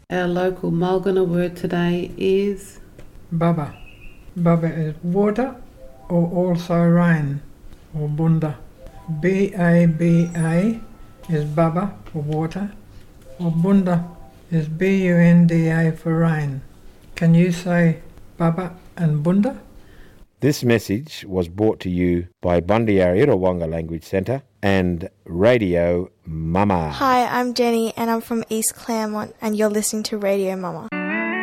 Our local Mulgana word today is Baba. Baba is water or also rain, or bunda. B-A-B-A is Baba for water, or bunda is B-U-N-D-A for rain. Can you say Baba and bunda? This message was brought to you by Bundyarri Wonga Language Centre and Radio Mama. Hi, I'm Jenny and I'm from East Claremont and you're listening to Radio Mama.